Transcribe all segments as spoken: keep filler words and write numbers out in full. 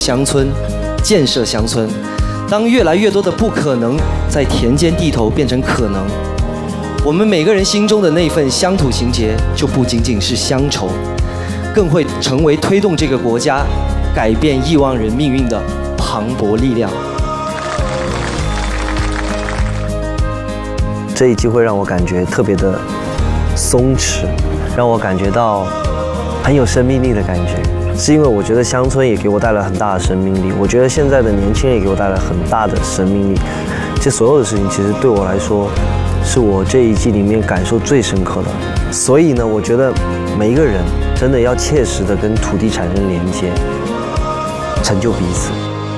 乡村，建设乡村。当越来越多的不可能在田间地头变成可能，我们每个人心中的那份乡土情结就不仅仅是乡愁，更会成为推动这个国家改变亿万人命运的磅礴力量。这一机会让我感觉特别的松弛，让我感觉到很有生命力的感觉。是因为我觉得乡村也给我带来很大的生命力，我觉得现在的年轻人也给我带来很大的生命力。这所有的事情其实对我来说，是我这一季里面感受最深刻的。所以呢，我觉得每一个人真的要切实的跟土地产生连接，成就彼此。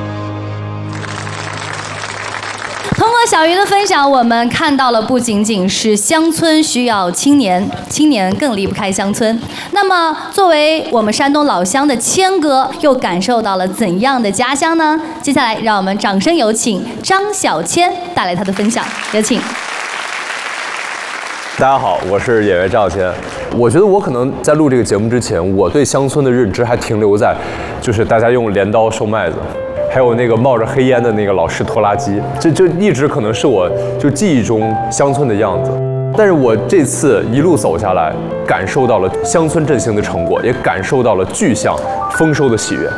通过小鱼的分享，我们看到了不仅仅是乡村需要青年，青年更离不开乡村。那么，作为我们山东老乡的谦哥，又感受到了怎样的家乡呢？接下来，让我们掌声有请张小谦带来他的分享，有请。 大家好，我是演员张小谦。我觉得我可能在录这个节目之前，我对乡村的认知还停留在，就是大家用镰刀收麦子。还有那个冒着黑烟的那个老式拖拉机，这这一直可能是我就记忆中乡村的样子。但是我这次一路走下来，感受到了乡村振兴的成果，也感受到了巨象丰收的喜悦。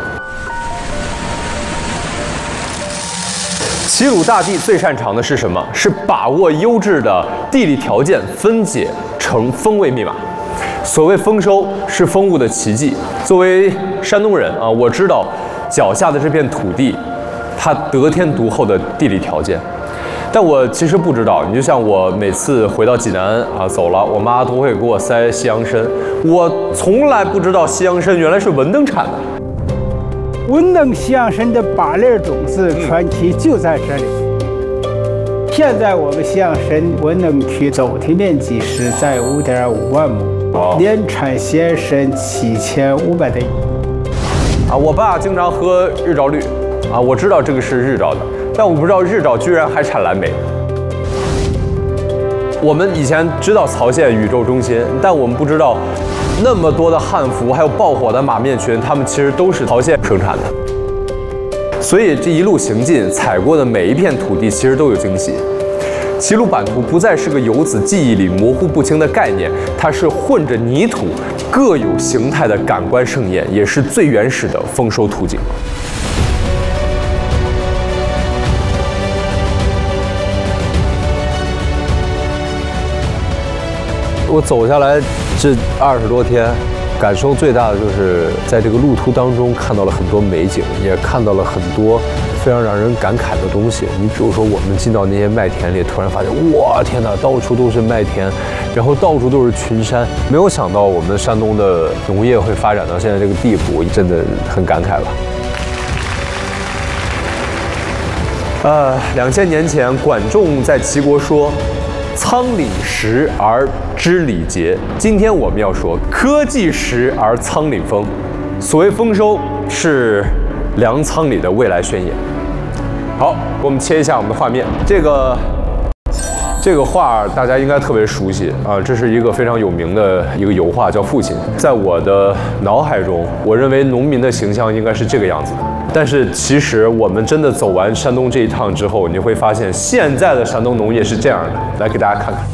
齐鲁大地最擅长的是什么？是把握优质的地理条件，分解成风味密码。所谓丰收，是风物的奇迹。作为山东人啊，我知道脚下的这片土地，它得天独厚的地理条件，但我其实不知道。你就像我每次回到济南啊走了，我妈都会给我塞西洋参，我从来不知道西洋参原来是文登产的。 文登西洋参的八粒种子传奇就在这里。现在我们西洋参文登区总体面积是在五点五万亩，哦、年产鲜参七千五百多亿。 啊，我爸经常喝日照绿，啊，我知道这个是日照的，但我不知道日照居然还产蓝莓。我们以前知道曹县宇宙中心，但我们不知道那么多的汉服还有爆火的马面裙，它们其实都是曹县生产的。所以这一路行进，踩过的每一片土地其实都有惊喜。齐鲁版图不再是个游子记忆里模糊不清的概念，它是混着泥土、各有形态的感官盛宴，也是最原始的丰收图景。我走下来这二十多天，感受最大的就是在这个路途当中看到了很多美景，也看到了很多非常让人感慨的东西。你比如说，我们进到那些麦田里，突然发现，哇，天哪，到处都是麦田，然后到处都是群山。没有想到我们山东的农业会发展到现在这个地步，真的很感慨了。呃，两千年前，管仲在齐国说：“仓廪实而知礼节。”今天我们要说：“科技实而仓廪丰。”所谓丰收，是粮仓里的未来宣言。好，我们切一下我们的画面。这个这个画大家应该特别熟悉啊，这是一个非常有名的一个油画，叫《父亲》。在我的脑海中，我认为农民的形象应该是这个样子的。但是其实我们真的走完山东这一趟之后，你会发现现在的山东农业是这样的。来给大家看看。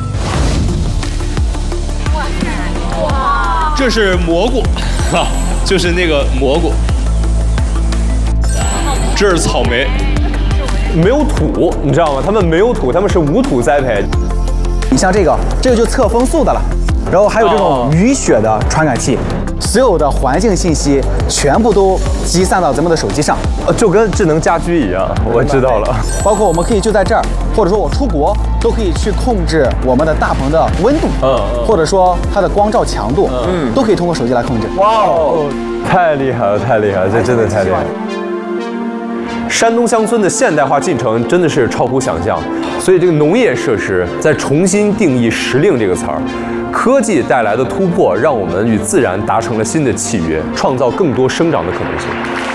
哇！这是蘑菇，哈、啊，就是那个蘑菇。这是草莓， 没有土，你知道吗？他们没有土，他们是无土栽培。 你像这个，这个就测风速的了，然后还有这种雨雪的传感器，所有的环境信息全部都集散到咱们的手机上， 呃，就跟智能家居一样。我知道了， 包括我们可以就在这儿，或者说我出国都可以去控制我们的大棚的温度，嗯，或者说它的光照强度，嗯，都可以通过手机来控制。 哇哦，太厉害了，太厉害了，这真的太厉害了。山东乡村的现代化进程真的是超乎想象，所以这个农业设施在重新定义时令这个词儿，科技带来的突破让我们与自然达成了新的契约，创造更多生长的可能性。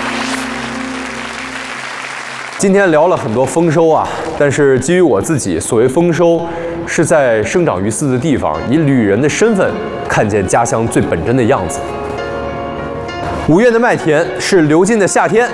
今天聊了很多丰收啊，但是基于我自己，所谓丰收是在生长于斯的地方，以旅人的身份看见家乡最本真的样子。 五月的麦田是流金的夏天，